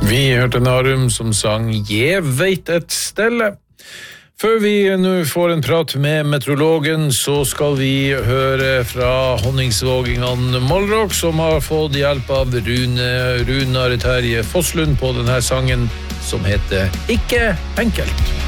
Vi hørte Narum som sang «Jeg vet et stelle». Før vi nå får en prat med meteorologen, så skal vi høre fra honningsvågingene Mollrock, som har fått hjelp av Runar Terje Fosslund på denne sangen, som heter «Ikke enkelt».